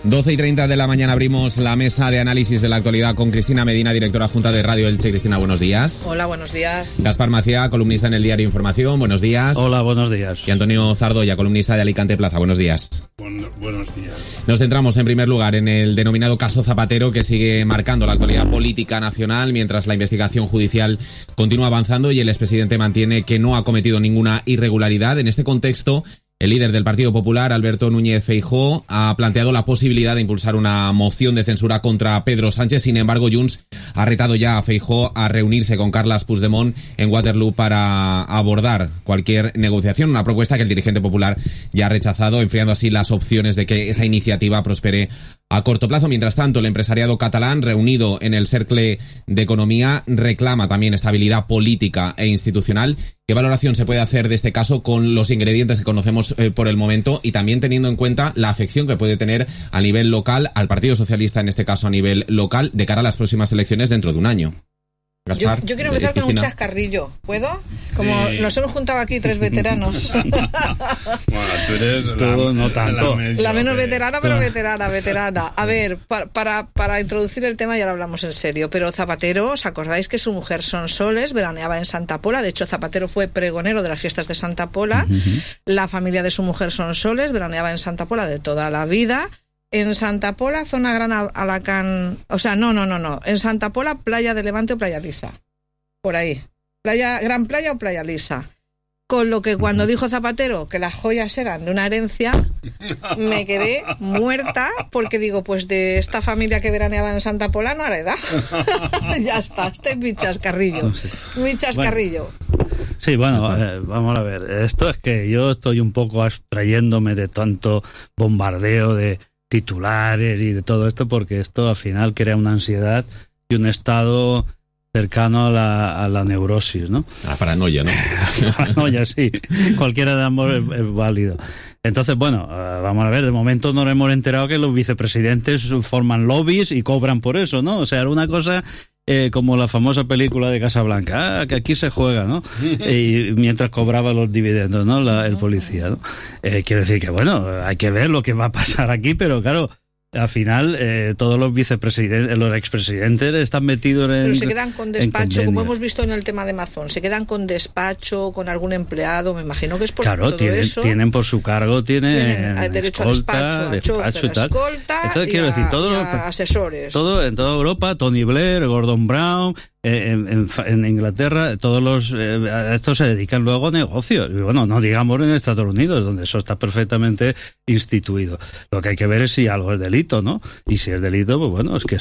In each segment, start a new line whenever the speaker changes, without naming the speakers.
12:30 de la mañana abrimos la mesa de análisis de la actualidad con Cristina Medina, directora adjunta de Radio Elche. Cristina, buenos días.
Hola, buenos días.
Gaspar Maciá, columnista en el diario Información, buenos días.
Hola, buenos días.
Y Antonio Zardoya, columnista de Alicante Plaza, buenos días.
Buenos días.
Nos centramos en primer lugar en el denominado caso Zapatero, que sigue marcando la actualidad política nacional mientras la investigación judicial continúa avanzando y el expresidente mantiene que no ha cometido ninguna irregularidad. En este contexto, el líder del Partido Popular, Alberto Núñez Feijóo, ha planteado la posibilidad de impulsar una moción de censura contra Pedro Sánchez. Sin embargo, Junts ha retado ya a Feijóo a reunirse con Carles Puigdemont en Waterloo para abordar cualquier negociación, una propuesta que el dirigente popular ya ha rechazado, enfriando así las opciones de que esa iniciativa prospere a corto plazo. Mientras tanto, el empresariado catalán, reunido en el Cercle de Economía, reclama también estabilidad política e institucional. ¿Qué valoración se puede hacer de este caso con los ingredientes que conocemos por el momento y también teniendo en cuenta la afección que puede tener a nivel local al Partido Socialista, en este caso a nivel local, de cara a las próximas elecciones dentro de un año? Gaspar,
yo quiero empezar con un chascarrillo. ¿Puedo? Como sí. Nos hemos juntado aquí tres veteranos.
Bueno, tú eres
no tanto.
La menos veterana, pero veterana. A ver, para introducir el tema ya lo hablamos en serio, pero Zapatero, ¿os acordáis que su mujer Sonsoles veraneaba en Santa Pola? De hecho, Zapatero fue pregonero de las fiestas de Santa Pola. La familia de su mujer Sonsoles veraneaba en Santa Pola de toda la vida. En Santa Pola, zona Gran Alacant... O sea, no. En Santa Pola, playa de Levante o playa Lisa. Por ahí. Gran Playa o playa Lisa. Con lo que cuando dijo Zapatero que las joyas eran de una herencia, me quedé muerta porque digo, pues de esta familia que veraneaba en Santa Pola no hereda. Ya está, este es mi chascarrillo. Mi chascarrillo.
Bueno, vamos a ver. Esto es que yo estoy un poco abstrayéndome de tanto bombardeo de titulares y de todo esto, porque esto al final crea una ansiedad y un estado cercano a la neurosis, ¿no?
A la paranoia, ¿no?
La paranoia, sí. Cualquiera de ambos es válido. Entonces, bueno, vamos a ver, de momento nos hemos enterado que los vicepresidentes forman lobbies y cobran por eso, ¿no? O sea, era una cosa como la famosa película de Casablanca, que aquí se juega, ¿no? Y mientras cobraba los dividendos, ¿no? El policía, ¿no? Quiero decir que, bueno, hay que ver lo que va a pasar aquí, pero claro, al final todos los vicepresidentes, los expresidentes están metidos en...
Pero se quedan con despacho, como hemos visto en el tema de Mazón, se quedan con despacho, con algún empleado, me imagino que es por todo eso.
Tienen por su cargo, tienen
derecho
escolta,
a despacho
y tal.
Entonces,
quiero decir,
asesores.
Todo en toda Europa, Tony Blair, Gordon Brown, en Inglaterra, todos los estos se dedican luego a negocios. Y bueno, no digamos en Estados Unidos, donde eso está perfectamente instituido. Lo que hay que ver es si algo es delito, ¿no? Y si es delito, pues bueno, es que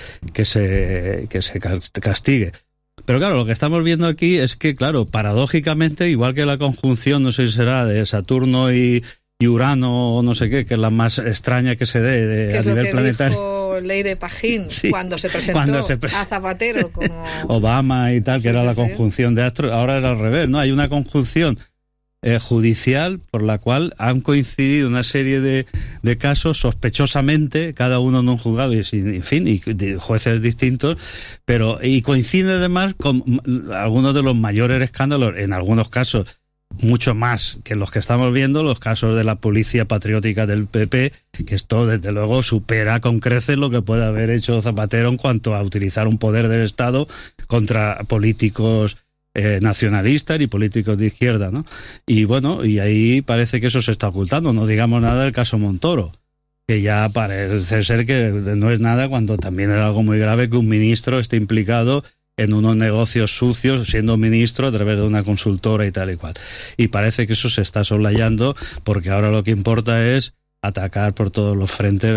se castigue. Pero claro, lo que estamos viendo aquí es que, claro, paradójicamente, igual que la conjunción, no sé si será de Saturno y Urano o no sé qué, que es la más extraña que se dé a nivel planetario.
Leire Pajín, sí, cuando se presentó a Zapatero como
Obama y tal, que era la conjunción de astros. Ahora era al revés, ¿no? Hay una conjunción judicial por la cual han coincidido una serie de casos sospechosamente, cada uno en un juzgado y de jueces distintos, y coincide además con algunos de los mayores escándalos, en algunos casos mucho más que los que estamos viendo, los casos de la policía patriótica del PP, que esto desde luego supera con creces lo que puede haber hecho Zapatero en cuanto a utilizar un poder del Estado contra políticos nacionalistas y políticos de izquierda, ¿no? Y bueno, y ahí parece que eso se está ocultando. No digamos nada del caso Montoro, que ya parece ser que no es nada, cuando también es algo muy grave que un ministro esté implicado en unos negocios sucios, siendo ministro a través de una consultora y tal y cual. Y parece que eso se está soslayando, porque ahora lo que importa es atacar por todos los frentes,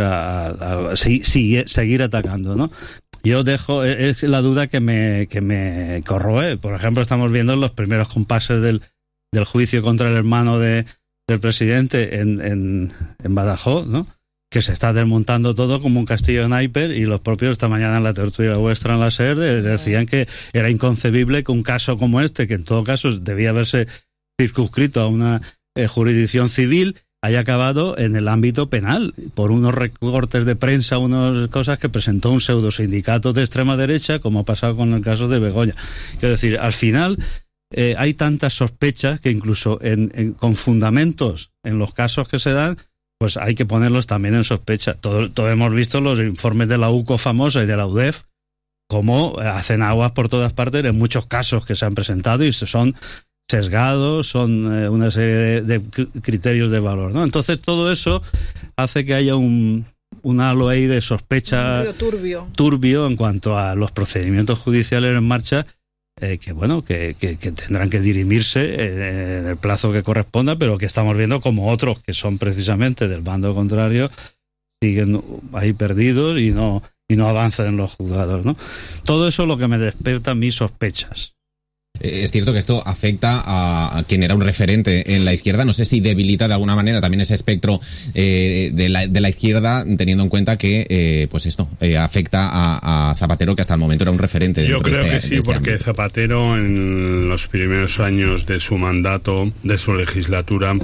seguir atacando, ¿no? Yo dejo, es la duda que me corroe. Por ejemplo, estamos viendo los primeros compases del juicio contra el hermano del presidente en Badajoz, ¿no? Que se está desmontando todo como un castillo de naipes, y los propios esta mañana en la tertulia vuestra en la SER decían que era inconcebible que un caso como este, que en todo caso debía haberse circunscrito a una jurisdicción civil, haya acabado en el ámbito penal por unos recortes de prensa, unas cosas que presentó un pseudo sindicato de extrema derecha, como ha pasado con el caso de Begoña. Quiero decir, al final hay tantas sospechas que incluso con fundamentos en los casos que se dan, pues hay que ponerlos también en sospecha. Todo hemos visto los informes de la UCO famosa y de la UDEF, cómo hacen aguas por todas partes en muchos casos que se han presentado y son sesgados, son una serie de criterios de valor, ¿no? Entonces todo eso hace que haya un halo ahí de sospecha turbio en cuanto a los procedimientos judiciales en marcha, que tendrán que dirimirse en el plazo que corresponda, pero que estamos viendo como otros que son precisamente del bando contrario siguen ahí perdidos y no avanzan en los juzgados, ¿no? Todo eso es lo que me despierta mis sospechas.
Es cierto que esto afecta a quien era un referente en la izquierda. No sé si debilita de alguna manera también ese espectro de la izquierda, teniendo en cuenta que afecta a Zapatero, que hasta el momento era un referente.
Yo creo que sí, porque Zapatero en los primeros años de su mandato, de su legislatura,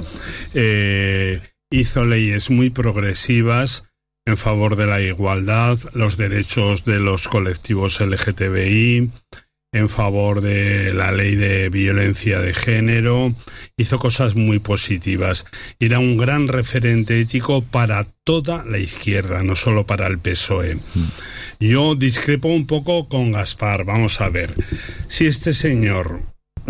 hizo leyes muy progresivas en favor de la igualdad, los derechos de los colectivos LGTBI, en favor de la ley de violencia de género, hizo cosas muy positivas. Era un gran referente ético para toda la izquierda, no solo para el PSOE. Yo discrepo un poco con Gaspar. Vamos a ver, si este señor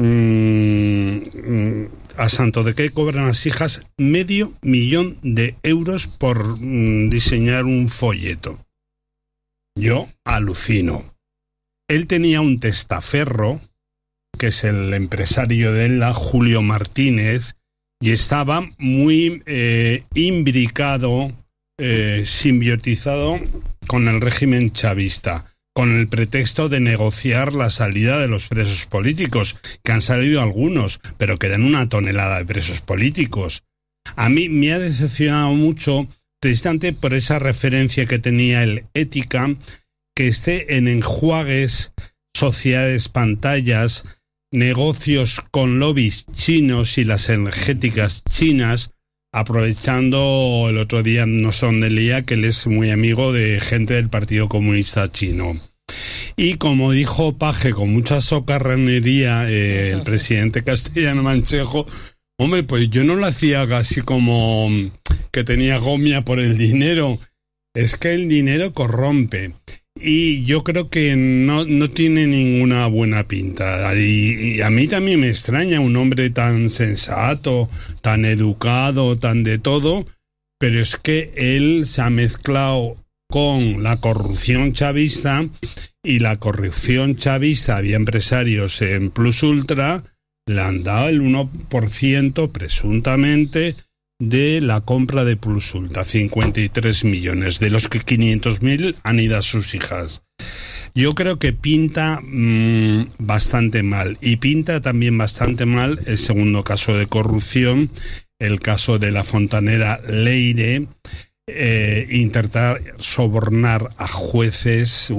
a santo de qué cobran las hijas $500,000 de euros por diseñar un folleto, yo alucino. Él tenía un testaferro, que es el empresario de él, Julio Martínez, y estaba muy imbricado, simbiotizado con el régimen chavista, con el pretexto de negociar la salida de los presos políticos, que han salido algunos, pero quedan una tonelada de presos políticos. A mí me ha decepcionado mucho, precisamente por esa referencia que tenía el Ética, que esté en enjuagues, sociedades pantallas, negocios con lobbies chinos y las energéticas chinas, aprovechando, el otro día no sé dónde leía, que él es muy amigo de gente del Partido Comunista Chino. Y como dijo Paje con mucha socarronería, el presidente Castellano Manchejo, hombre, pues yo no lo hacía casi como que tenía gomia por el dinero, es que el dinero corrompe. Y yo creo que no tiene ninguna buena pinta. Y a mí también me extraña un hombre tan sensato, tan educado, tan de todo, pero es que él se ha mezclado con la corrupción chavista, y la corrupción chavista, había empresarios en Plus Ultra, le han dado el 1% presuntamente de la compra de Plus Ultra, 53 millones, de los que 500.000 han ido a sus hijas. Yo creo que pinta bastante mal, y pinta también bastante mal el segundo caso de corrupción, el caso de la fontanera Leire, intentar sobornar a jueces.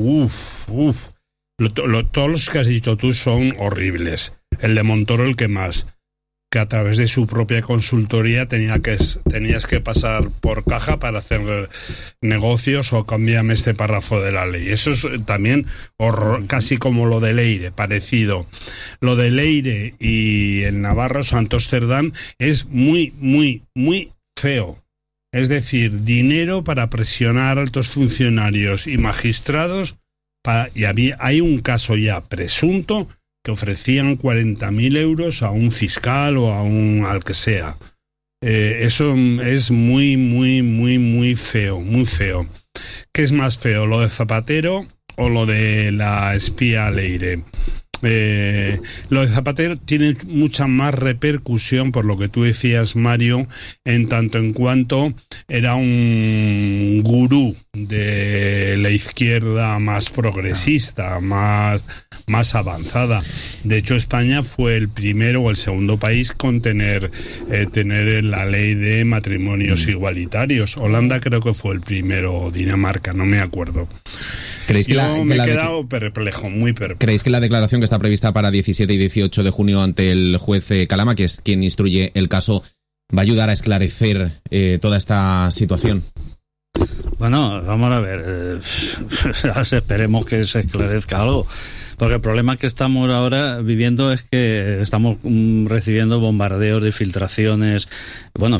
Todos los que has dicho tú son horribles. El de Montoro el que más, que a través de su propia consultoría tenías que pasar por caja para hacer negocios, o cámbiame este párrafo de la ley. Eso es también casi como lo de Leire, parecido. Lo de Leire y el Navarro Santos Cerdán es muy, muy, muy feo. Es decir, dinero para presionar a altos funcionarios y magistrados, y hay un caso ya presunto que ofrecían 40.000 euros a un fiscal o al que sea. Eso es muy, muy, muy, muy feo, muy feo. ¿Qué es más feo, lo de Zapatero o lo de la espía Leire? Lo de Zapatero tiene mucha más repercusión, por lo que tú decías, Mario, en tanto en cuanto era un gurú de la izquierda más progresista, más avanzada. De hecho, España fue el primero o el segundo país con tener la ley de matrimonios igualitarios. Holanda creo que fue el primero, Dinamarca, no me acuerdo. ¿Creéis que me he quedado perplejo, muy perplejo.
¿Creéis que la declaración que está prevista para 17 y 18 de junio ante el juez Calama, que es quien instruye el caso, va a ayudar a esclarecer toda esta situación?
Bueno, vamos a ver, esperemos que se esclarezca algo. Porque el problema que estamos ahora viviendo es que estamos recibiendo bombardeos de filtraciones, ¿no?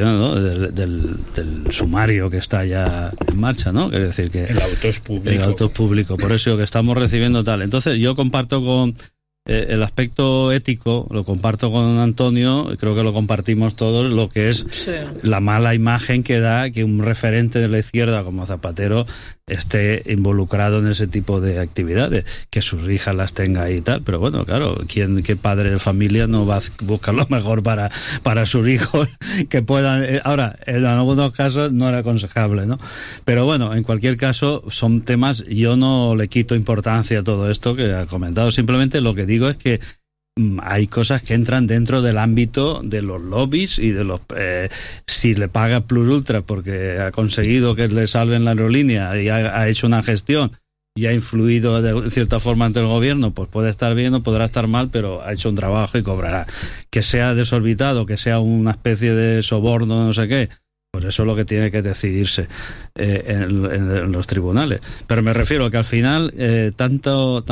del sumario que está ya en marcha, ¿no? Quiere decir que
el auto es público.
El auto es público, por eso que estamos recibiendo tal. Entonces yo comparto con el aspecto ético, lo comparto con Antonio, creo que lo compartimos todos, lo que es la mala imagen que da que un referente de la izquierda como Zapatero esté involucrado en ese tipo de actividades, que sus hijas las tenga ahí y tal, pero bueno, claro, qué padre de familia no va a buscar lo mejor para sus hijos que puedan, ahora, en algunos casos no era aconsejable, ¿no? Pero bueno, en cualquier caso, son temas, yo no le quito importancia a todo esto que ha comentado, simplemente lo que digo es que hay cosas que entran dentro del ámbito de los lobbies y de los si le paga Plus Ultra porque ha conseguido que le salven la aerolínea y ha hecho una gestión y ha influido de cierta forma ante el gobierno, pues puede estar bien o podrá estar mal, pero ha hecho un trabajo y cobrará. Que sea desorbitado, que sea una especie de soborno, no sé qué, pues eso es lo que tiene que decidirse en los tribunales. Pero me refiero a que al final tanto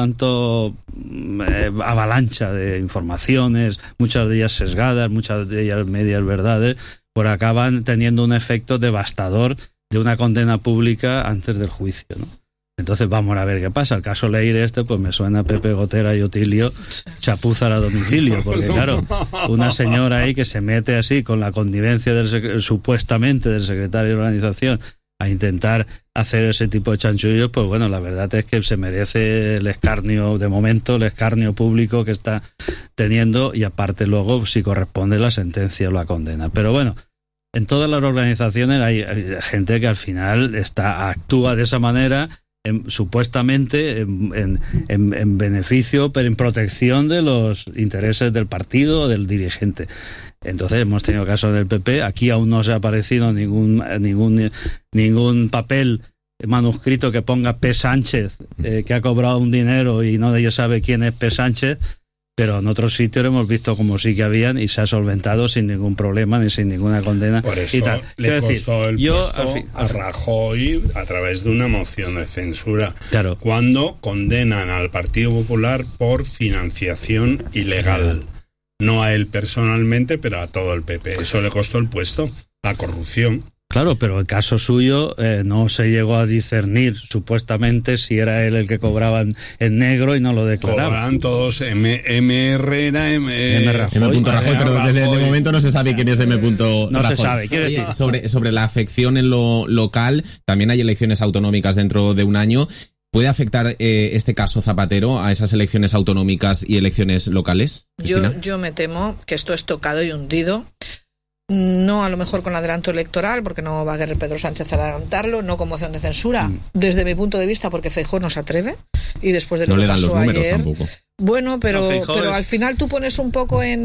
avalancha de informaciones, muchas de ellas sesgadas, muchas de ellas medias verdades, pues acaban teniendo un efecto devastador de una condena pública antes del juicio, ¿no? Entonces vamos a ver qué pasa. El caso Leire pues me suena a Pepe Gotera y Otilio chapuza a domicilio, porque claro, una señora ahí que se mete así con la connivencia supuestamente del secretario de organización a intentar hacer ese tipo de chanchullos, pues bueno, la verdad es que se merece el escarnio, de momento, el escarnio público que está teniendo, y aparte luego si corresponde la sentencia o la condena. Pero bueno, en todas las organizaciones hay gente que al final actúa de esa manera, supuestamente en beneficio, pero en protección de los intereses del partido o del dirigente. Entonces hemos tenido casos del PP, aquí aún no se ha aparecido ningún papel manuscrito que ponga P. Sánchez, que ha cobrado un dinero y nadie sabe quién es P. Sánchez, pero en otros sitios hemos visto como sí que habían y se ha solventado sin ningún problema ni sin ninguna condena.
Por eso
y tal.
le costó el puesto a Rajoy a través de una moción de censura.
Claro.
Cuando condenan al Partido Popular por financiación ilegal. No a él personalmente, pero a todo el PP. Eso le costó el puesto, la corrupción.
Claro, pero el caso suyo no se llegó a discernir supuestamente si era él el que cobraba en negro y no lo declaraba.
Cobraban todos MR era M.
Rajoy, pero de momento no se sabe quién es M. Rajoy.
No se sabe, quiere decir.
Sobre la afección en lo local, también hay elecciones autonómicas dentro de un año. ¿Puede afectar este caso Zapatero a esas elecciones autonómicas y elecciones locales, Cristina?
Yo me temo que esto es tocado y hundido. No a lo mejor con adelanto electoral, porque no va a querer Pedro Sánchez adelantarlo, no con moción de censura, desde mi punto de vista, porque Feijóo no se atreve, y después de lo
no
que
le dan
pasó
los números
ayer,
tampoco.
Bueno, pero al final tú pones un poco en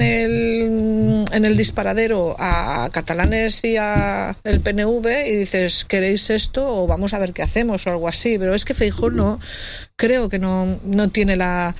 el disparadero a catalanes y a el PNV y dices, ¿queréis esto o vamos a ver qué hacemos o algo así? Pero es que Feijóo no tiene la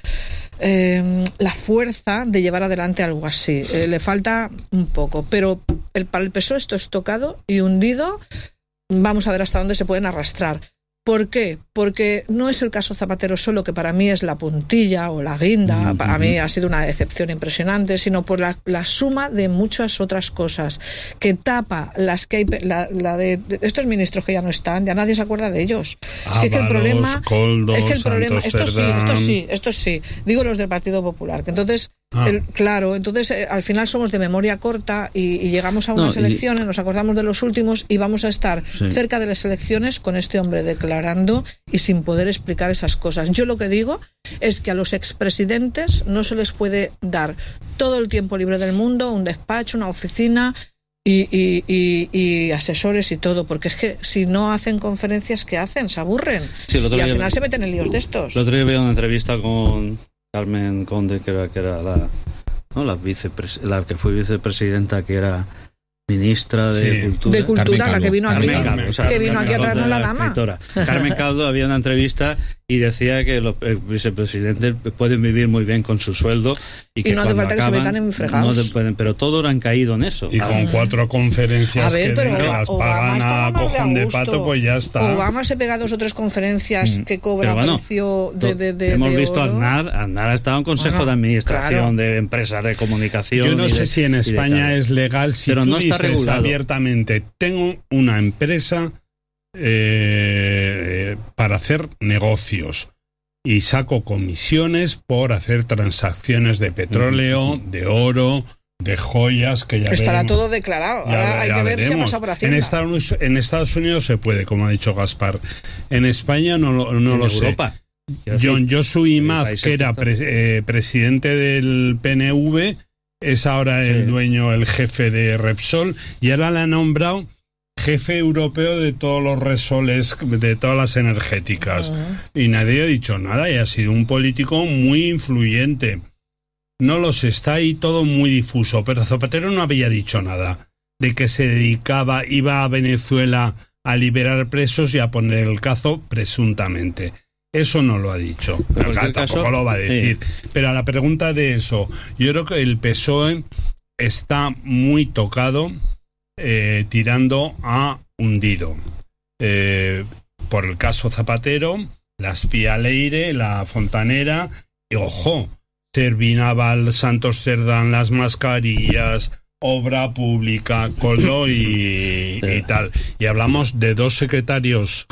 fuerza de llevar adelante algo así. Le falta un poco, pero para el PSOE esto es tocado y hundido. Vamos a ver hasta dónde se pueden arrastrar. ¿Por qué? Porque no es el caso Zapatero solo, que para mí es la puntilla o la guinda, para mí ha sido una decepción impresionante, sino por la suma de muchas otras cosas que tapa las que hay, la de estos ministros que ya no están, ya nadie se acuerda de ellos.
Sí, que el problema es que el problema,
estos sí, digo los del Partido Popular, que entonces al final somos de memoria corta y llegamos a unas elecciones, nos acordamos de los últimos y vamos a estar cerca de las elecciones con este hombre declarando y sin poder explicar esas cosas. Yo lo que digo es que a los expresidentes no se les puede dar todo el tiempo libre del mundo, un despacho, una oficina y asesores y todo, porque es que si no hacen conferencias, ¿qué hacen? Se aburren y al final se meten en líos de estos.
El otro día vi una entrevista con Carmen Conde, que era la que fue vicepresidenta, que era ministra de Cultura.
De Cultura, la que vino aquí.
Carmen Calvo,
que vino aquí a traernos la dama.
Carmen Calvo había una entrevista y decía que los vicepresidentes pueden vivir muy bien con su sueldo y que
no hace falta acaban, que se metan en fregados.
Pero todos han caído en eso.
Y con 4 conferencias que las pagan a cojón de pato, pues ya está.
Obama se pega 2 o 3 conferencias que cobra precio de
hemos visto
oro.
Aznar ha estado en consejo de administración de empresas de comunicación.
Yo no sé si en España es legal, si pero tú no está dices regulado. Abiertamente, tengo una empresa para hacer negocios y saco comisiones por hacer transacciones de petróleo, de oro, de joyas, que ya
estará
veremos.
todo declarado. Ahora hay que ver si ha pasado por Hacienda.
En Estados Unidos se puede, como ha dicho Gaspar. En España no lo
Europa.
sé. John Joshua Imaz, que era presidente del PNV, es ahora el dueño, el jefe de Repsol, y ahora le ha nombrado jefe europeo de todos los resoles, de todas las energéticas. Y nadie ha dicho nada, y ha sido un político muy influyente. No lo sé, está ahí todo muy difuso, pero Zapatero no había dicho nada de que se dedicaba, iba a Venezuela a liberar presos y a poner el cazo presuntamente. Eso no lo ha dicho, pero tampoco lo va a decir. Sí. Pero a la pregunta de eso, yo creo que el PSOE está muy tocado, tirando a hundido. Por el caso Zapatero, la espía Leire, la Fontanera, y ojo, Servinaval, Santos Cerdán, las mascarillas, obra pública, Coldo y tal. Y hablamos de 2 secretarios,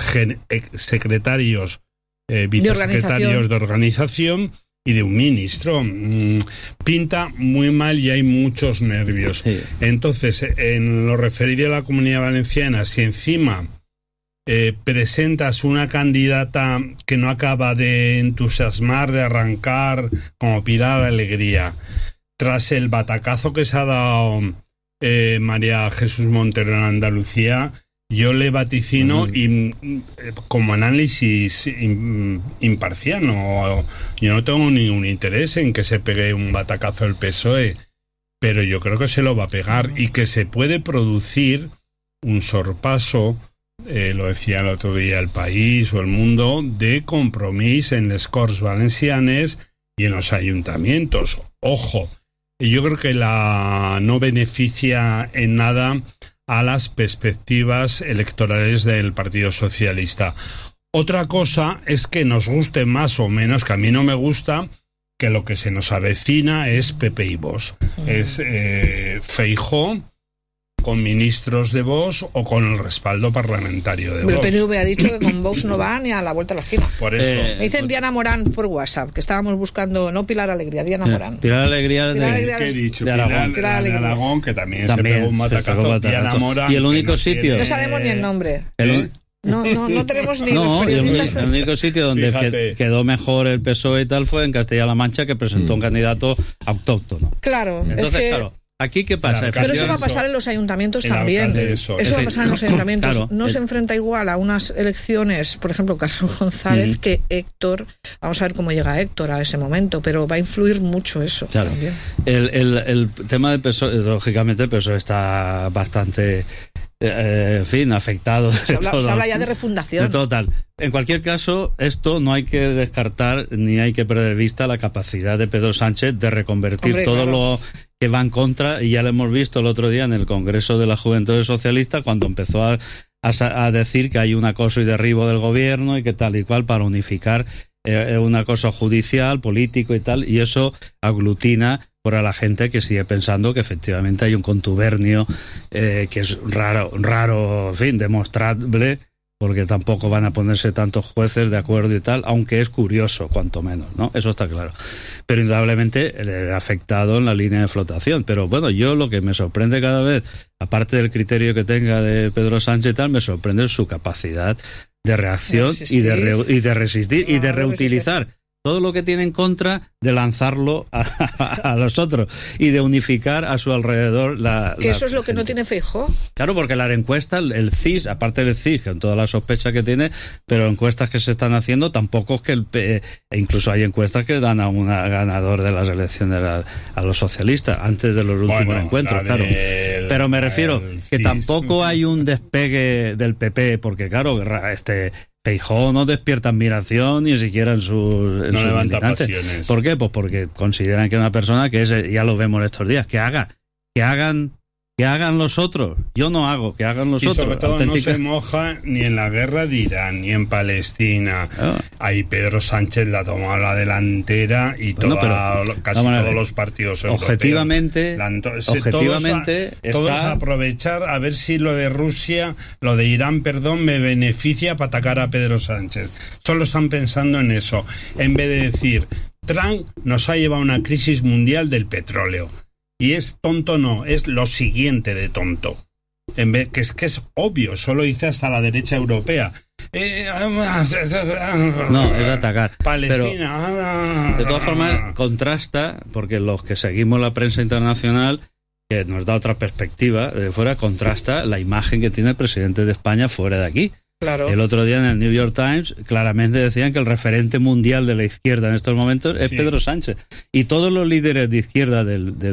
vicesecretarios de organización y de un ministro. Pinta muy mal y hay muchos nervios. Sí. Entonces, en lo referido a la Comunidad Valenciana, si encima presentas una candidata que no acaba de entusiasmar, de arrancar, como Pilar Alegría, tras el batacazo que se ha dado María Jesús Montero en Andalucía, yo le vaticino como análisis imparcial. Yo no tengo ningún interés en que se pegue un batacazo el PSOE, pero yo creo que se lo va a pegar y que se puede producir un sorpaso, lo decía el otro día El País o El Mundo, de Compromís en les Corts Valencianes y en los ayuntamientos. Ojo, yo creo que no beneficia en nada a las perspectivas electorales del Partido Socialista. Otra cosa es que nos guste más o menos, que a mí no me gusta, que lo que se nos avecina es PP y Vox. Es Feijóo con ministros de Vox o con el respaldo parlamentario de Vox.
El PNV ha dicho que con Vox no va ni a la vuelta a la esquina.
Por eso.
Me dicen Diana Morán por WhatsApp, que estábamos buscando, no Pilar Alegría, Diana Morán.
Pilar Alegría
¿Qué he dicho? De Aragón. Pilar de Aragón, que también se pegó un batacazo. Diana Morán.
Y el único sitio.
No sabemos ni el nombre. No tenemos ni los
periodistas. El único sitio donde quedó mejor el PSOE y tal fue en Castilla-La Mancha, que presentó un candidato autóctono.
Claro.
Entonces, claro. ¿Aquí qué pasa?
Pero eso va a pasar en los ayuntamientos también. Eso va a pasar en los ayuntamientos. Claro, no se enfrenta igual a unas elecciones, por ejemplo, Carlos González, que Héctor. Vamos a ver cómo llega Héctor a ese momento, pero va a influir mucho eso.
Claro.
También.
El tema del PSOE, lógicamente, el PSOE está bastante, afectado.
Se habla ya de refundación.
De total. En cualquier caso, esto no hay que descartar ni hay que perder de vista la capacidad de Pedro Sánchez de reconvertir todo lo que va en contra, y ya lo hemos visto el otro día en el Congreso de la Juventud Socialista, cuando empezó a decir que hay un acoso y derribo del gobierno y que tal y cual, para unificar un acoso judicial, político y tal, y eso aglutina por a la gente que sigue pensando que efectivamente hay un contubernio que es raro, en fin, demostrable, porque tampoco van a ponerse tantos jueces de acuerdo y tal, aunque es curioso, cuanto menos, ¿no? Eso está claro. Pero indudablemente el afectado en la línea de flotación. Pero bueno, yo lo que me sorprende cada vez, aparte del criterio que tenga de Pedro Sánchez y tal, me sorprende su capacidad de reacción y de resistir y de reutilizar todo lo que tiene en contra de lanzarlo a los otros y de unificar a su alrededor
eso es lo que no tiene Feijóo.
Claro, porque las encuestas, el CIS, aparte del CIS, con toda la sospecha que tiene, pero encuestas que se están haciendo, tampoco es que incluso hay encuestas que dan a un ganador de las elecciones a los socialistas, antes de los últimos encuentros, claro. Pero me refiero que tampoco hay un despegue del PP, porque claro, Feijóo no despierta admiración ni siquiera en sus militantes. Pasiones. ¿Por qué? Pues porque consideran que una persona que ya lo vemos estos días, que hagan los otros. Yo no hago, que hagan los otros.
Y sobre todo no se moja ni en la guerra de Irán, ni en Palestina. Ahí Pedro Sánchez la ha tomado la delantera y casi todos los partidos europeos.
Objetivamente
todos aprovechar a ver si lo de Irán, me beneficia para atacar a Pedro Sánchez. Solo están pensando en eso, en vez de decir, Trump nos ha llevado a una crisis mundial del petróleo. Y es tonto, no, es lo siguiente de tonto. Que es obvio, solo dice hasta la derecha europea.
No, es atacar.
Palestina.
Pero, de todas formas, contrasta, porque los que seguimos la prensa internacional, que nos da otra perspectiva de fuera, contrasta la imagen que tiene el presidente de España fuera de aquí.
Claro.
El otro día en el New York Times claramente decían que el referente mundial de la izquierda en estos momentos es Pedro Sánchez. Y todos los líderes de izquierda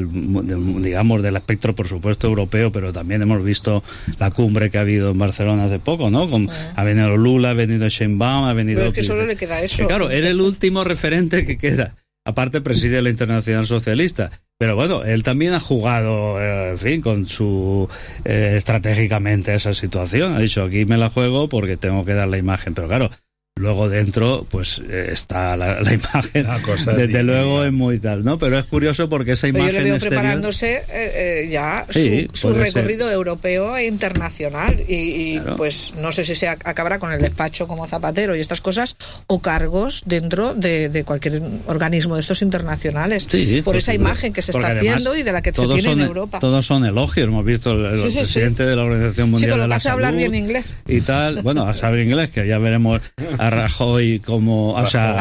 digamos, del espectro, por supuesto, europeo, pero también hemos visto la cumbre que ha habido en Barcelona hace poco, ¿no? Ha venido Lula, ha venido Sheinbaum, ha venido...
Pero es que solo le queda eso.
Claro, era el último referente que queda. Aparte preside la Internacional Socialista. Pero bueno, él también ha jugado, con su estratégicamente esa situación. Ha dicho, aquí me la juego porque tengo que dar la imagen. Pero claro, luego dentro, pues está la imagen. La cosa desde luego es muy tal, ¿no? Pero es curioso porque esa imagen
yo le veo
exterior...
preparándose ya su recorrido europeo e internacional. Y claro, pues no sé si se acabará con el despacho como Zapatero y estas cosas, o cargos dentro de cualquier organismo de estos internacionales. Sí, por esa imagen que se está haciendo y de la que se tiene en Europa.
Todos son elogios. Hemos visto el presidente de la Organización Mundial de la Salud.
Hablar bien inglés.
Y tal. Bueno, a saber inglés, que ya veremos a Rajoy como...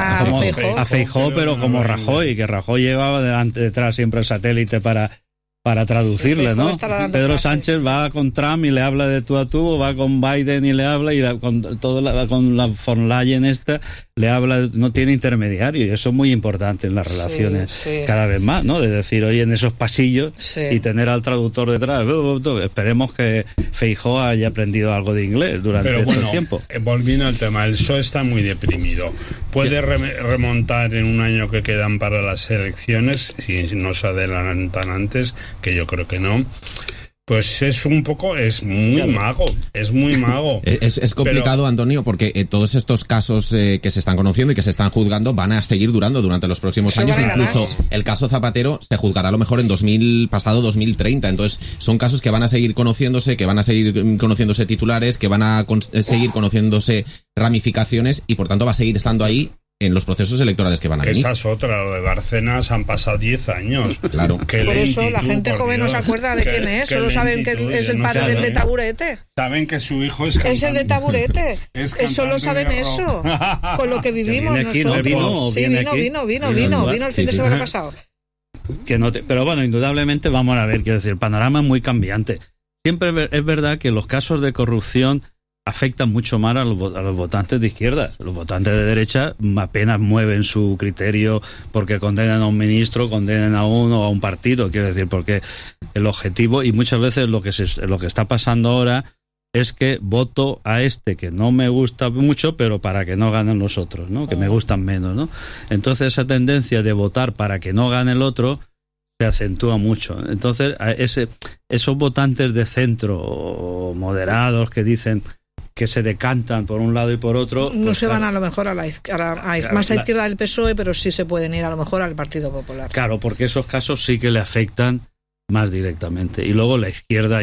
a Feijóo, pero como Rajoy, que Rajoy llevaba detrás siempre el satélite para traducirle, ¿no? Pedro Sánchez va con Trump y le habla de tú a tú, o va con Biden y le habla, y con la von Leyen le habla, no tiene intermediario, y eso es muy importante en las relaciones cada vez más, ¿no? De decir, oye, en esos pasillos y tener al traductor detrás. Esperemos que Feijóo haya aprendido algo de inglés durante este tiempo.
Volviendo al tema, el PSOE está muy deprimido. ¿Puede remontar en un año que quedan para las elecciones, si no se adelantan antes, que yo creo que no? Pues es muy mago. Es
complicado, pero, Antonio, porque todos estos casos que se están conociendo y que se están juzgando van a seguir durando durante los próximos años. Incluso el caso Zapatero se juzgará a lo mejor en pasado 2030. Entonces son casos que van a seguir conociéndose, que van a seguir conociéndose titulares, que van a seguir conociéndose ramificaciones, y por tanto va a seguir estando ahí en los procesos electorales que van a venir.
Esa es otra, lo de Bárcenas han pasado 10 años.
Claro.
Por eso la gente joven no se acuerda de quién es, solo saben que es el padre del de Taburete.
Saben que su hijo es cantante.
Es el de Taburete. Solo saben eso. Con lo que vivimos nosotros. Vino el fin de semana pasado.
Pero bueno, indudablemente vamos a ver, quiero decir, el panorama es muy cambiante. Siempre es verdad que los casos de corrupción afectan mucho más a los votantes de izquierda. Los votantes de derecha apenas mueven su criterio porque condenan a un ministro, condenan a uno o a un partido, quiero decir, porque el objetivo, y muchas veces lo que está pasando ahora es que voto a que no me gusta mucho, pero para que no ganen los otros, ¿no? Que me gustan menos, ¿no? Entonces esa tendencia de votar para que no gane el otro se acentúa mucho. Entonces esos votantes de centro o moderados que dicen que se decantan por un lado y por otro...
No pues se van a lo mejor más a izquierda del PSOE, pero sí se pueden ir a lo mejor al Partido Popular.
Claro, porque esos casos sí que le afectan más directamente. Y luego a la izquierda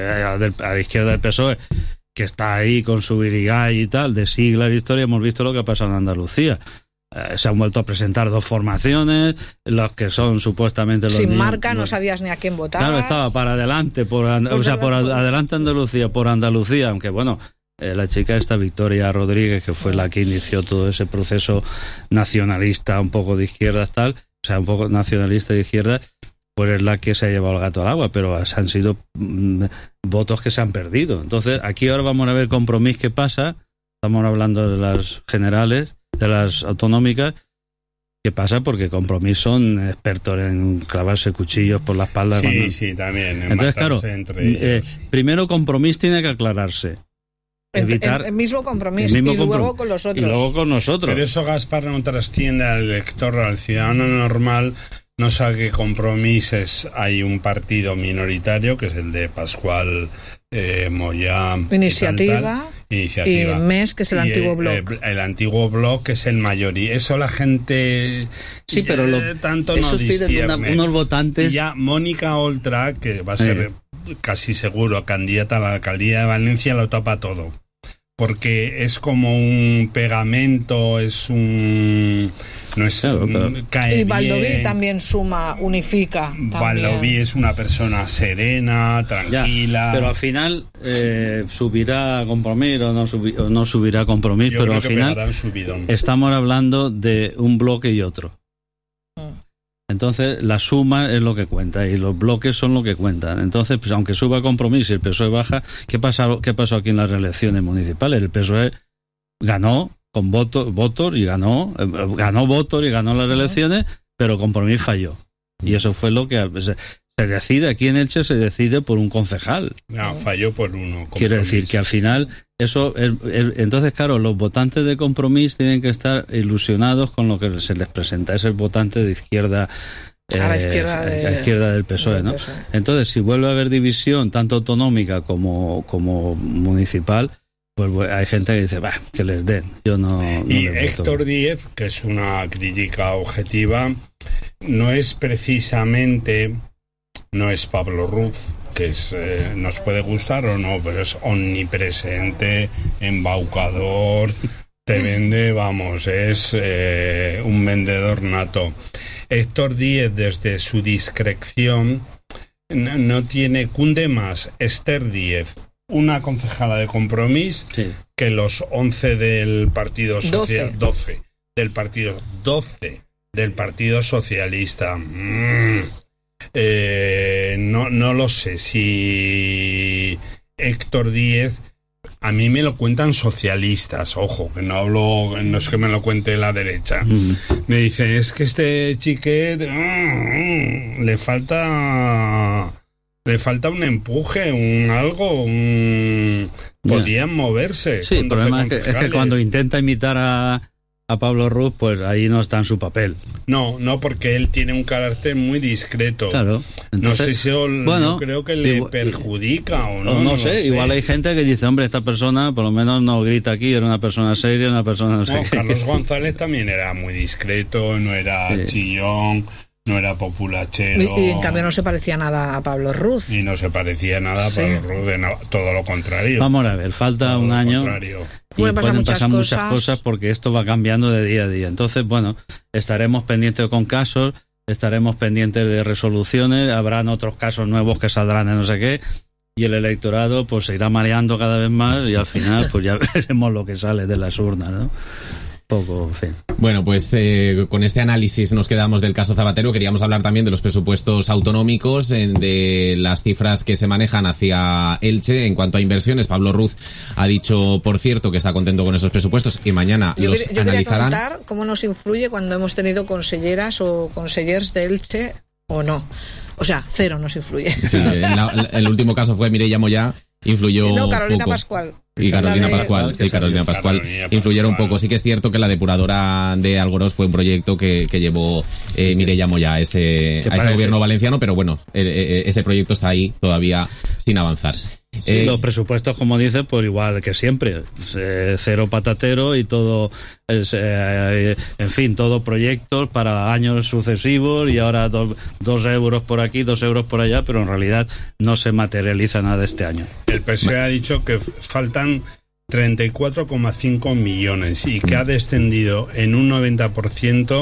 del PSOE, que está ahí con su Virigay y tal, de siglas de historia, hemos visto lo que ha pasado en Andalucía. Se han vuelto a presentar dos formaciones, los que son supuestamente los...
Sin marca, no sabías ni a quién votar.
Claro, estaba para adelante, por adelante Andalucía, por Andalucía, aunque bueno... la chica esta, Victoria Rodríguez, que fue la que inició todo ese proceso nacionalista un poco de izquierdas tal, sea un poco nacionalista de izquierda, pues es la que se ha llevado el gato al agua, pero han sido votos que se han perdido. Entonces, aquí ahora vamos a ver Compromís qué pasa. Estamos hablando de las generales, de las autonómicas. ¿Qué pasa? Porque Compromís son expertos en clavarse cuchillos por la espalda.
Sí, también.
Entonces, claro, primero Compromís tiene que aclararse. Evitar
el mismo Compromís y luego con los otros.
Y luego con nosotros.
Pero eso, Gaspar, no trasciende al elector, al ciudadano normal. No sabe que Compromís hay un partido minoritario, que es el de Pascual Moyà.
Iniciativa. Y MES, que es el antiguo Bloc.
El antiguo Bloc, que es el mayoría. Eso la gente
pero
tanto no discierne.
Unos votantes.
Y ya Mónica Oltra, que va a ser casi seguro candidata a la alcaldía de Valencia, lo tapa todo. Porque es como un pegamento, no es cae
y Baldoví
bien.
También suma, unifica.
Baldoví es una persona serena, tranquila.
Ya, pero al final subirá Compromís o no subirá Compromís, pero al final estamos hablando de un bloque y otro. Entonces la suma es lo que cuenta y los bloques son lo que cuentan. Entonces, pues, aunque suba Compromís y el PSOE baja, ¿qué pasó aquí en las elecciones municipales? El PSOE ganó con votos y ganó votos y ganó las elecciones, pero Compromís falló. Y eso fue lo que se decide aquí en Elche, se decide por un concejal.
No, falló por uno. Compromís.
Quiere decir que al final eso entonces, claro, los votantes de Compromís tienen que estar ilusionados con lo que se les presenta. Es el votante de izquierda.
A la
izquierda del PSOE, ¿no? Entonces, si vuelve a haber división tanto autonómica como municipal, pues hay gente que dice, que les den. Yo no
y Héctor Díez, que es una crítica objetiva, no es Pablo Ruz, que nos puede gustar o no, pero es omnipresente, embaucador, te vende, es un vendedor nato. Héctor Díez, desde su discreción, no cunde más Esther Díez, una concejala de Compromís, que los 11 del Partido Social, 12 del Partido Socialista. No lo sé si Héctor Díez, a mí me lo cuentan socialistas, ojo, que no es que me lo cuente la derecha. Me dicen, es que este chiquet le falta un empuje, podían moverse.
Sí, el problema es que cuando intenta imitar a Pablo Ruz, pues ahí no está en su papel.
No, porque él tiene un carácter muy discreto.
Claro. Entonces,
no sé si yo creo que le perjudica o no.
No sé, igual hay gente que dice, hombre, esta persona por lo menos no grita aquí, era una persona seria, una persona no sé qué.
Carlos González también era muy discreto, no era chillón, no era populachero.
Y en cambio no se parecía nada a Pablo Ruz.
Y no se parecía nada a Pablo Ruz, todo lo contrario.
Vamos a ver, falta todo un año. Y pueden pasar muchas cosas porque esto va cambiando de día a día. Entonces, estaremos pendientes con casos, estaremos pendientes de resoluciones, habrán otros casos nuevos que saldrán de no sé qué, y el electorado pues se irá mareando cada vez más y al final pues ya veremos lo que sale de las urnas, ¿no? Poco, en fin.
Bueno, pues con este análisis nos quedamos del caso Zapatero. Queríamos hablar también de los presupuestos autonómicos, de las cifras que se manejan hacia Elche en cuanto a inversiones. Pablo Ruz ha dicho, por cierto, que está contento con esos presupuestos y mañana los analizarán.
Yo quería contar cómo nos influye cuando hemos tenido conselleras o consellers de Elche o no. O sea, cero nos influye.
Sí, el último caso fue Mireia Moyà, influyó
Carolina
poco.
Pascual.
Y Carolina Pascual influyeron un poco. Sí que es cierto que la depuradora de Algorós fue un proyecto que llevó Mireia Moyà a ese gobierno valenciano, pero ese proyecto está ahí todavía sin avanzar.
Los presupuestos, como dices, pues igual que siempre, cero patatero y todo, en fin, todo proyectos para años sucesivos y ahora 2 euros por aquí, 2 euros por allá, pero en realidad no se materializa nada este año.
El PSOE ha dicho que faltan 34,5 millones y que ha descendido en un 90%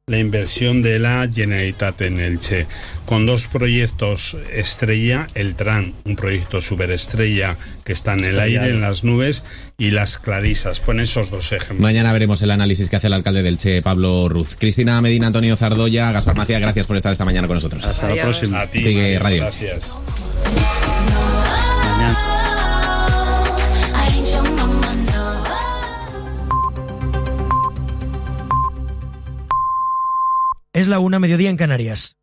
la inversión de la Generalitat en Elche, con 2 proyectos estrella, el TRAN, un proyecto superestrella que está en el aire, en las nubes, y las Clarisas. Pon esos 2 ejemplos.
Mañana veremos el análisis que hace el alcalde de Elche, Pablo Ruz. Cristina Medina, Antonio Zardoya, Gaspar Macía, gracias por estar esta mañana con nosotros.
Hasta la próxima.
A ti,
Sigue
María,
Radio
gracias.
Es la 1:00, mediodía en Canarias.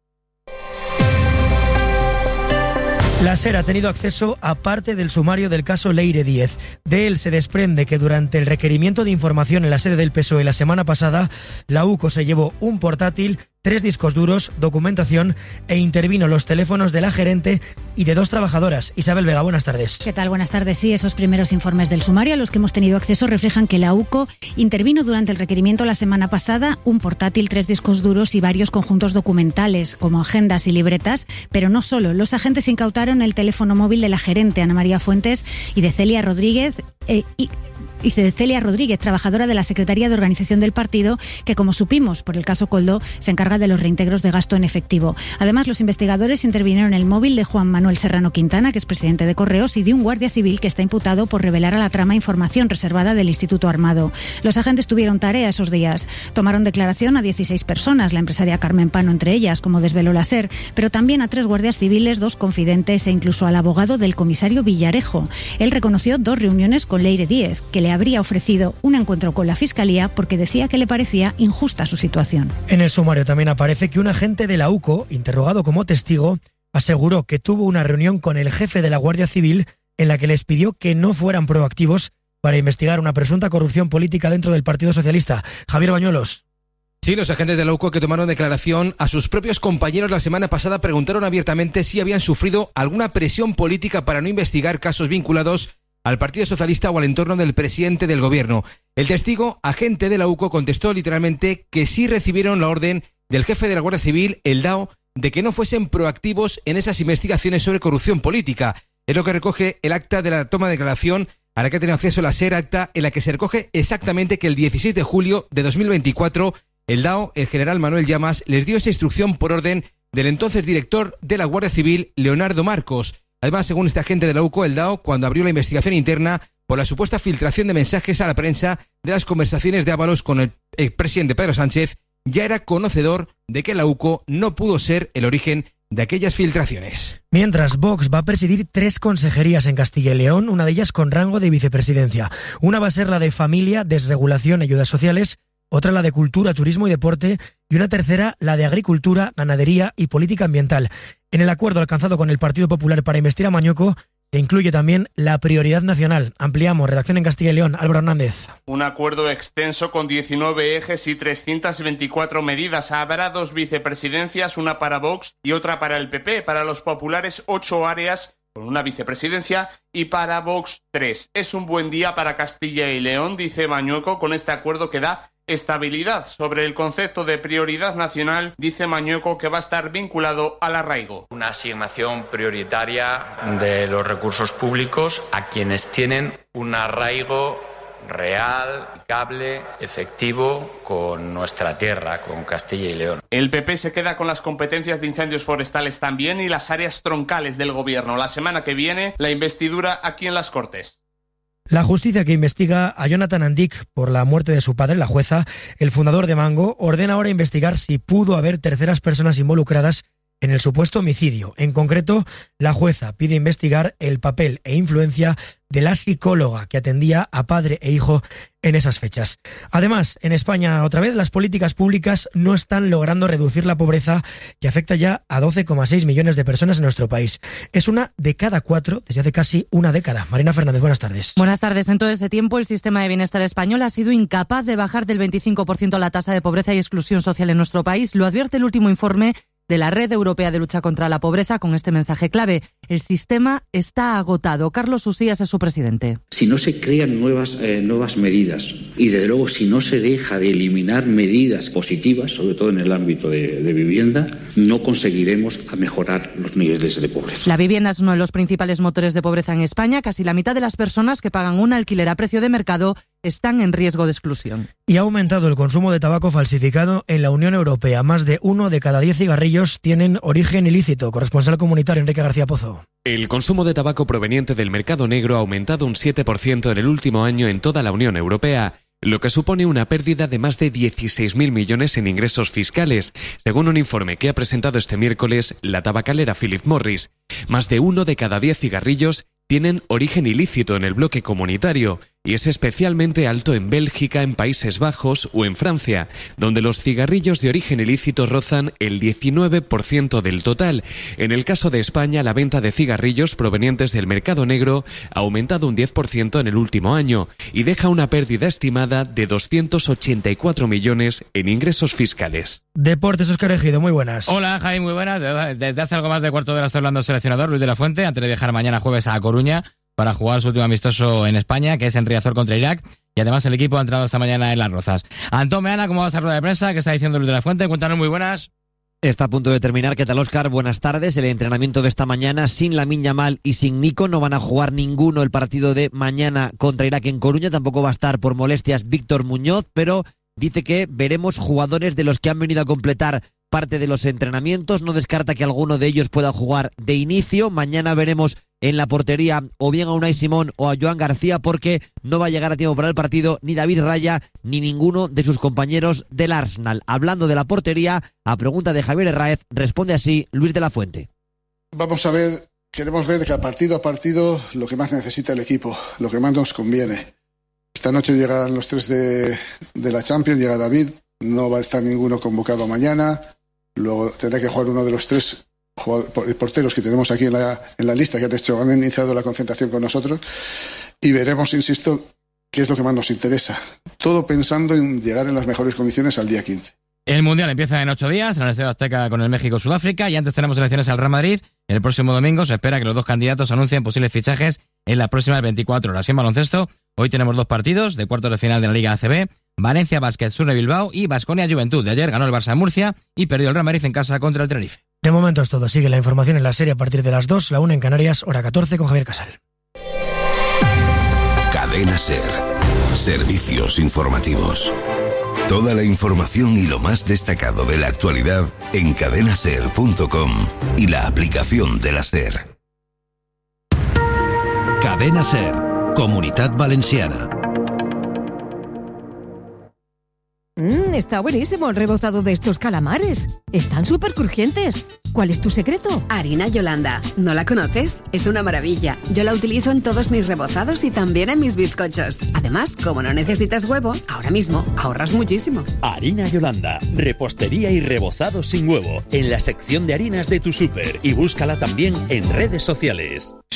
La SER ha tenido acceso a parte del sumario del caso Leire Díez. De él se desprende que durante el requerimiento de información en la sede del PSOE la semana pasada, la UCO se llevó un portátil, 3 discos duros, documentación e intervino los teléfonos de la gerente y de 2 trabajadoras. Isabel Vega, buenas tardes.
¿Qué tal? Buenas tardes. Sí, esos primeros informes del sumario a los que hemos tenido acceso reflejan que la UCO intervino durante el requerimiento la semana pasada un portátil, 3 discos duros y varios conjuntos documentales, como agendas y libretas, pero no solo. Los agentes incautaron el teléfono móvil de la gerente, Ana María Fuentes, y de Celia Rodríguez, trabajadora de la Secretaría de Organización del partido, que, como supimos por el caso Koldo, se encarga de los reintegros de gasto en efectivo. Además, los investigadores intervinieron en el móvil de Juan Manuel Serrano Quintana, que es presidente de Correos, y de un guardia civil que está imputado por revelar a la trama información reservada del Instituto Armado. Los agentes tuvieron tarea esos días. Tomaron declaración a 16 personas, la empresaria Carmen Pano entre ellas, como desveló la SER, pero también a 3 guardias civiles, 2 confidentes e incluso al abogado del comisario Villarejo. Él reconoció 2 reuniones con Leire Díez, que le habría ofrecido un encuentro con la Fiscalía porque decía que le parecía injusta su situación.
En el sumario también aparece que un agente de la UCO, interrogado como testigo, aseguró que tuvo una reunión con el jefe de la Guardia Civil en la que les pidió que no fueran proactivos para investigar una presunta corrupción política dentro del Partido Socialista. Javier Bañuelos.
Sí, los agentes de la UCO que tomaron declaración a sus propios compañeros la semana pasada preguntaron abiertamente si habían sufrido alguna presión política para no investigar casos vinculados al Partido Socialista o al entorno del presidente del gobierno. El testigo, agente de la UCO, contestó literalmente que sí recibieron la orden del jefe de la Guardia Civil, el DAO, de que no fuesen proactivos en esas investigaciones sobre corrupción política. Es lo que recoge el acta de la toma de declaración a la que ha tenido acceso la SER, acta en la que se recoge exactamente que el 16 de julio de 2024 el DAO, el general Manuel Llamas, les dio esa instrucción por orden del entonces director de la Guardia Civil, Leonardo Marcos. Además, según este agente de la UCO, el DAO, cuando abrió la investigación interna por la supuesta filtración de mensajes a la prensa de las conversaciones de Ábalos con el expresidente Pedro Sánchez, ya era conocedor de que la UCO no pudo ser el origen de aquellas filtraciones.
Mientras, Vox va a presidir 3 consejerías en Castilla y León, una de ellas con rango de vicepresidencia. Una va a ser la de Familia, Desregulación y Ayudas Sociales, otra la de Cultura, Turismo y Deporte y una tercera la de Agricultura, Ganadería y Política Ambiental. En el acuerdo alcanzado con el Partido Popular para investir a Mañueco se incluye también la prioridad nacional. Ampliamos, redacción en Castilla y León, Álvaro Hernández.
Un acuerdo extenso con 19 ejes y 324 medidas. Habrá 2 vicepresidencias, una para Vox y otra para el PP. Para los populares, 8 áreas con una vicepresidencia y para Vox 3. Es un buen día para Castilla y León, dice Mañueco, con este acuerdo que da estabilidad. Sobre el concepto de prioridad nacional, dice Mañueco que va a estar vinculado al arraigo.
Una asignación prioritaria de los recursos públicos a quienes tienen un arraigo real, aplicable, efectivo con nuestra tierra, con Castilla y León.
El PP se queda con las competencias de incendios forestales también y las áreas troncales del gobierno. La semana que viene, la investidura aquí en las Cortes.
La justicia que investiga a Jonathan Andic por la muerte de su padre, la jueza, el fundador de Mango, ordena ahora investigar si pudo haber terceras personas involucradas en el supuesto homicidio. En concreto, la jueza pide investigar el papel e influencia de la psicóloga que atendía a padre e hijo en esas fechas. Además, en España, otra vez, las políticas públicas no están logrando reducir la pobreza que afecta ya a 12,6 millones de personas en nuestro país. Es una de cada 4 desde hace casi una década. Marina Fernández, buenas tardes.
Buenas tardes. En todo ese tiempo, el sistema de bienestar español ha sido incapaz de bajar del 25% la tasa de pobreza y exclusión social en nuestro país. Lo advierte el último informe de la Red Europea de Lucha contra la Pobreza con este mensaje clave: el sistema está agotado. Carlos Usías es su presidente.
Si no se crean nuevas medidas y desde luego si no se deja de eliminar medidas positivas, sobre todo en el ámbito de vivienda, no conseguiremos mejorar los niveles de pobreza.
La vivienda es uno de los principales motores de pobreza en España. Casi la mitad de las personas que pagan un alquiler a precio de mercado están en riesgo de exclusión.
Y ha aumentado el consumo de tabaco falsificado en la Unión Europea. Más de 1 de cada 10 cigarrillos tienen origen ilícito. Corresponsal comunitario Enrique García Pozo.
El consumo de tabaco proveniente del mercado negro ha aumentado un 7% en el último año en toda la Unión Europea, lo que supone una pérdida de más de 16.000 millones en ingresos fiscales, según un informe que ha presentado este miércoles la tabacalera Philip Morris. Más de 1 de cada 10 cigarrillos tienen origen ilícito en el bloque comunitario y es especialmente alto en Bélgica, en Países Bajos o en Francia, donde los cigarrillos de origen ilícito rozan el 19% del total. En el caso de España, la venta de cigarrillos provenientes del mercado negro ha aumentado un 10% en el último año y deja una pérdida estimada de 284 millones en ingresos fiscales.
Deportes, Óscar Ejido, muy buenas.
Hola, Jaime, muy buenas. Desde hace algo más de cuarto de hora está hablando el seleccionador Luis de la Fuente, antes de viajar mañana jueves a Coruña para jugar su último amistoso en España, que es en Riazor contra Irak, y además el equipo ha entrado esta mañana en Las Rozas. Antón Meana, ¿cómo va esa rueda de prensa? ¿Qué está diciendo Luis de la Fuente? Cuéntanos, muy buenas.
Está a punto de terminar. ¿Qué tal, Óscar? Buenas tardes. El entrenamiento de esta mañana sin Lamine Yamal y sin Nico. No van a jugar ninguno el partido de mañana contra Irak en Coruña. Tampoco va a estar por molestias Víctor Muñoz, pero dice que veremos jugadores de los que han venido a completar parte de los entrenamientos. No descarta que alguno de ellos pueda jugar de inicio. Mañana veremos en la portería o bien a Unai Simón o a Joan García, porque no va a llegar a tiempo para el partido ni David Raya ni ninguno de sus compañeros del Arsenal. Hablando de la portería, a pregunta de Javier Herráez, responde así Luis de la Fuente.
Vamos a ver, queremos ver que partido a partido lo que más necesita el equipo, lo que más nos conviene. Esta noche llegan los 3 de la Champions, llega David, no va a estar ninguno convocado mañana, luego tendrá que jugar uno de los 3 porteros que tenemos aquí en la lista, que han iniciado la concentración con nosotros, y veremos, insisto, qué es lo que más nos interesa. Todo pensando en llegar en las mejores condiciones al día 15.
El Mundial empieza en 8 días en el Estadio Azteca con el México-Sudáfrica, y antes tenemos elecciones al Real Madrid. El próximo domingo se espera que los 2 candidatos anuncien posibles fichajes en las próximas 24 horas. En baloncesto, hoy tenemos 2 partidos de cuartos de final de la Liga ACB. Valencia Basket Sur Bilbao y Baskonia Juventud. De ayer ganó el Barça en Murcia y perdió el Real Madrid en casa contra el Tenerife.
De momento es todo. Sigue la información en la serie a partir de las 2, la 1 en Canarias, hora 14 con Javier Casal.
Cadena SER. Servicios informativos. Toda la información y lo más destacado de la actualidad en cadenaser.com y la aplicación de la SER. Cadena SER. Comunitat Valenciana.
Está buenísimo el rebozado de estos calamares. Están súper crujientes. ¿Cuál es tu secreto?
Harina Yolanda. ¿No la conoces? Es una maravilla. Yo la utilizo en todos mis rebozados y también en mis bizcochos. Además, como no necesitas huevo, ahora mismo ahorras muchísimo.
Harina Yolanda. Repostería y rebozado sin huevo. En la sección de harinas de tu súper. Y búscala también en redes sociales.